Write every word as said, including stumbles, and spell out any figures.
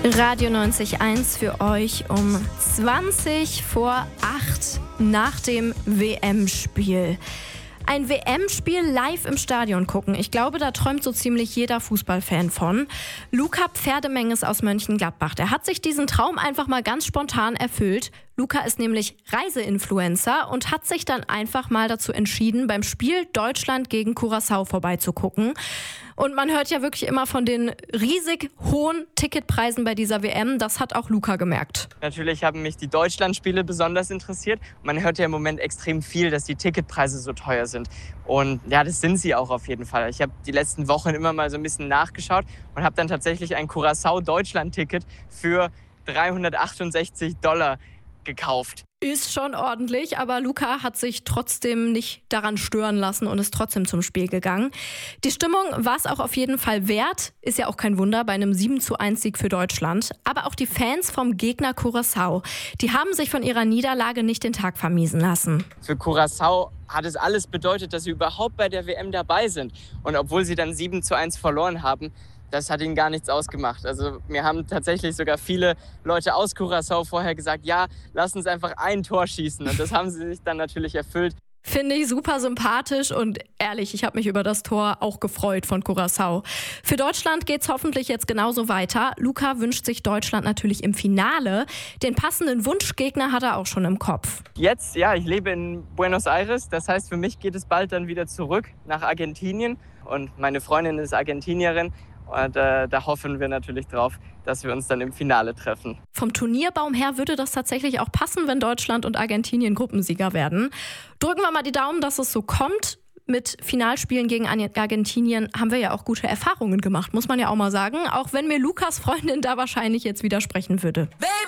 Radio neunzig Komma eins für euch um zwanzig vor acht nach dem W M-Spiel. Ein W M-Spiel live im Stadion gucken. Ich glaube, da träumt so ziemlich jeder Fußballfan von. Luca Pferdemenges aus Mönchengladbach, der hat sich diesen Traum einfach mal ganz spontan erfüllt. Luca ist nämlich Reiseinfluencer und hat sich dann einfach mal dazu entschieden, beim Spiel Deutschland gegen Curaçao vorbeizugucken. Und man hört ja wirklich immer von den riesig hohen Ticketpreisen bei dieser W M. Das hat auch Luca gemerkt. Natürlich haben mich die Deutschlandspiele besonders interessiert. Man hört ja im Moment extrem viel, dass die Ticketpreise so teuer sind. Und ja, das sind sie auch auf jeden Fall. Ich habe die letzten Wochen immer mal so ein bisschen nachgeschaut und habe dann tatsächlich ein Curaçao-Deutschland-Ticket für dreihundertachtundsechzig Dollar gekauft. Ist schon ordentlich, aber Luca hat sich trotzdem nicht daran stören lassen und ist trotzdem zum Spiel gegangen. Die Stimmung war es auch auf jeden Fall wert, ist ja auch kein Wunder bei einem sieben zu eins Sieg für Deutschland. Aber auch die Fans vom Gegner Curaçao, die haben sich von ihrer Niederlage nicht den Tag vermiesen lassen. Für Curaçao hat es alles bedeutet, dass sie überhaupt bei der W M dabei sind. Und obwohl sie dann sieben zu eins verloren haben, das hat ihnen gar nichts ausgemacht. Also mir haben tatsächlich sogar viele Leute aus Curaçao vorher gesagt, ja, lass uns einfach ein Tor schießen. Und das haben sie sich dann natürlich erfüllt. Finde ich super sympathisch und ehrlich, ich habe mich über das Tor auch gefreut von Curaçao. Für Deutschland geht's hoffentlich jetzt genauso weiter. Luca wünscht sich Deutschland natürlich im Finale. Den passenden Wunschgegner hat er auch schon im Kopf. Jetzt, ja, ich lebe in Buenos Aires. Das heißt, für mich geht es bald dann wieder zurück nach Argentinien. Und meine Freundin ist Argentinierin. Und äh, da hoffen wir natürlich drauf, dass wir uns dann im Finale treffen. Vom Turnierbaum her würde das tatsächlich auch passen, wenn Deutschland und Argentinien Gruppensieger werden. Drücken wir mal die Daumen, dass es so kommt. Mit Finalspielen gegen Argentinien haben wir ja auch gute Erfahrungen gemacht, muss man ja auch mal sagen. Auch wenn mir Lukas Freundin da wahrscheinlich jetzt widersprechen würde.